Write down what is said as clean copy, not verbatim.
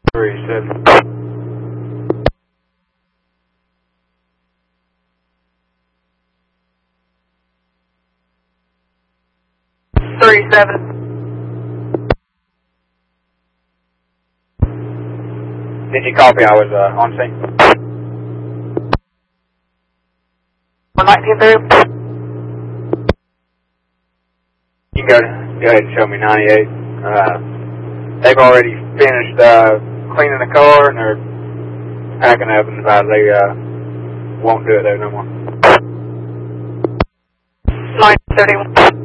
37. Did you copy? I was on scene. 1930. You can go ahead and show me 98. They've already finished cleaning the car and they're packing up, and they won't do it there no more. 931.